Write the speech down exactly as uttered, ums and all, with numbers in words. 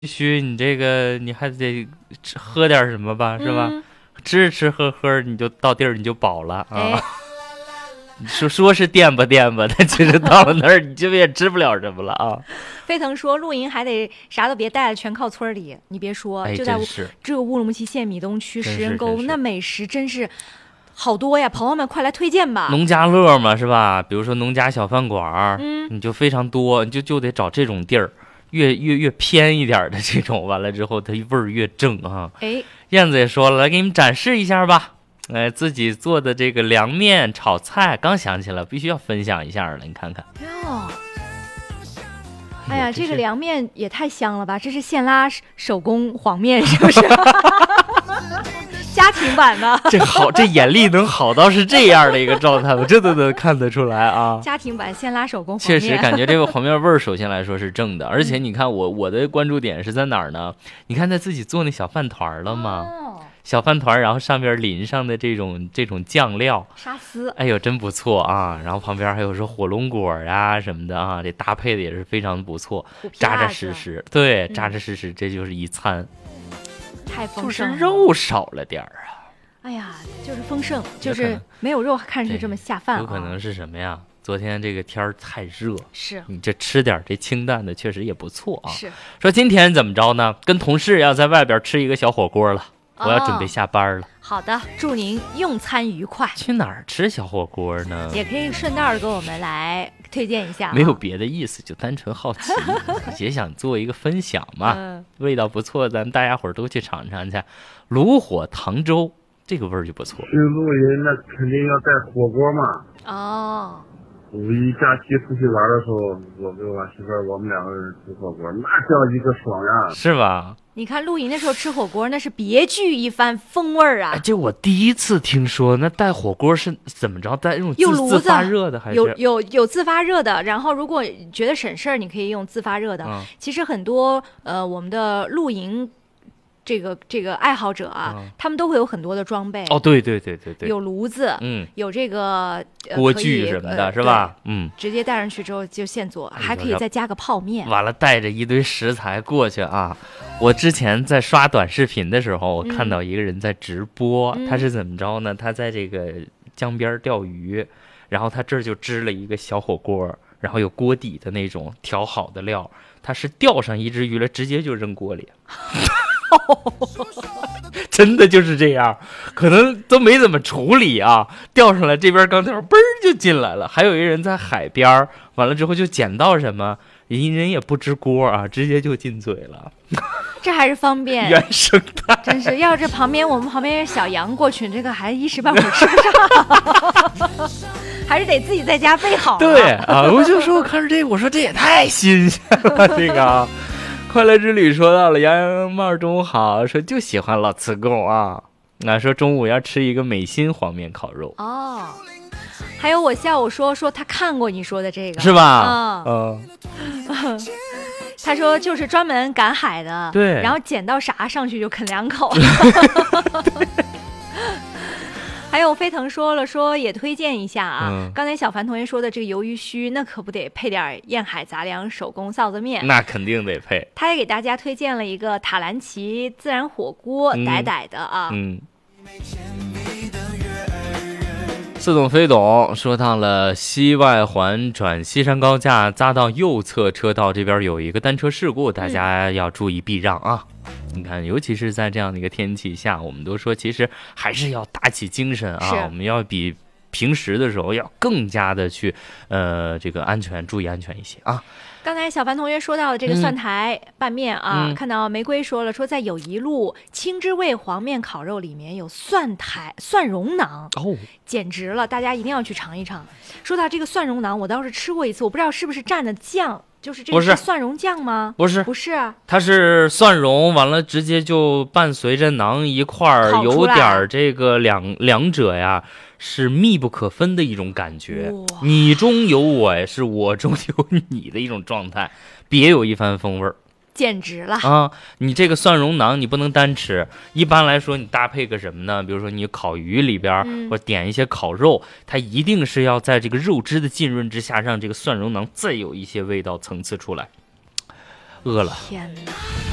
必须你这个你还得吃喝点什么吧，是吧？ 嗯、 吃吃喝喝你就到地儿你就饱了啊。 哎、 说说是垫吧垫吧，但其实到了那儿你就也吃不了什么了啊。 飞腾说露营还得啥都别带了，全靠村里。你别说， 哎、 就在这个乌鲁木齐县米东区食人沟，那美食真是好多呀！朋友们快来推荐吧。 农家乐嘛，是吧？比如说农家小饭馆， 嗯， 你就非常多，你就就得找这种地儿。越越越偏一点的这种，完了之后它味儿越正啊！ 哎， 燕子也说了，来给你们展示一下吧。哎，自己做的这个凉面炒菜，刚想起来，必须要分享一下了。你看看， 哟，哎呀，这个凉面也太香了吧！这是现拉手工黄面，是不是？家庭版的， 这好，这眼力能好到是这样的一个状态吗？这都能看得出来啊！ 家庭版现拉手工黄面，确实感觉这个黄面味儿，首先来说是正的，而且你看我我的关注点是在哪儿呢？你看他自己做那小饭团了吗？ 哦、 小饭团，然后上边淋上的这种这种酱料沙司， 哎呦真不错啊！然后旁边还有说火龙果啊什么的啊，这搭配的也是非常不错，扎扎实实，对，扎扎实实，这就是一餐。 太丰盛了， 就是肉少了点儿啊！ 哎呀，就是丰盛，就是没有肉看上去这么下饭、啊。 有可能是什么呀？昨天这个天儿太热， 是你这吃点这清淡的，确实也不错啊。 是说今天怎么着呢？跟同事要在外边吃一个小火锅了，我要准备下班了。 哦、好的，祝您用餐愉快。 去哪儿吃小火锅呢？ 也可以顺道给我们来推荐一下、啊。 没有别的意思，就单纯好奇，也想做一个分享嘛。嗯、味道不错，咱们大家伙儿都去尝尝去。炉火糖粥，这个味儿就不错。 去露营那肯定要带火锅嘛。 哦。 五一假期出去玩的时候，我跟我媳妇儿我们两个人吃火锅，那叫一个爽呀！ 是吧？ 你看露营的时候吃火锅，那是别具一番风味儿啊！ 哎，这我第一次听说，那带火锅是怎么着？带那种有炉子自发热的还是有有有自发热的？然后如果觉得省事儿，你可以用自发热的。嗯、其实很多呃我们的露营。这个这个爱好者啊、嗯，他们都会有很多的装备哦，对对对对对， 有炉子， 嗯， 有这个、呃、 锅具什么的， 呃、 是吧？嗯， 直接带上去之后就现做，还可以再加个泡面。 完了，带着一堆食材过去啊！我之前在刷短视频的时候，我看到一个人在直播，嗯、他是怎么着呢？他在这个江边钓鱼，然后他这儿就支了一个小火锅，然后有锅底的那种调好的料，他是钓上一只鱼了，直接就扔锅里。真的就是这样，可能都没怎么处理啊，钓上来这边钢条嘣儿就进来了。还有一人在海边，完了之后就捡到什么，人人也不知锅啊，直接就进嘴了。 这还是方便， 原生态， 真是要这旁边我们旁边小羊过去，这个还一时半会儿吃不上，还是得自己在家备好。 对啊，我就说我看着这个，我说这也太新鲜了，这个。快乐之旅说到了，杨洋帽中午好，说就喜欢老磁贡啊，那说中午要吃一个美心黄面烤肉哦。还有我下午说说他看过你说的这个是吧？嗯， 嗯他说就是专门赶海的， 对， 然后捡到啥上去就啃两口。还有飞腾说了说也推荐一下啊、嗯，刚才小凡同学说的这个鱿鱼须，那可不得配点燕海杂粮手工臊子面， 那肯定得配。 他也给大家推荐了一个塔兰奇自然火锅，嗯、歹歹的啊。 嗯。似懂非懂，说到了西外环转西山高架匝道右侧车道这边有一个单车事故，大家要注意避让啊。嗯，你看，尤其是在这样的一个天气下，我们都说其实还是要打起精神啊，我们要比平时的时候要更加的去呃这个安全，注意安全一些啊。 刚才小凡同学说到的这个蒜苔拌面啊、 嗯、 看到玫瑰说了，说在友谊路青之味黄面烤肉里面有蒜苔蒜蓉囊哦， 简直了，大家一定要去尝一尝。说到这个蒜蓉囊，我倒是吃过一次，我不知道是不是蘸的酱，就是这个是蒜蓉酱吗？ 不是， 不是， 它是蒜蓉，完了直接就伴随着馕一块儿，有点这个两两者呀是密不可分的一种感觉，你中有我，是我中有你的一种状态，别有一番风味儿。 简直了啊！你这个蒜蓉馕你不能单吃，一般来说你搭配个什么呢？比如说你烤鱼里边、嗯、或者点一些烤肉，它一定是要在这个肉汁的浸润之下，让这个蒜蓉馕再有一些味道层次出来。饿了， 天哪！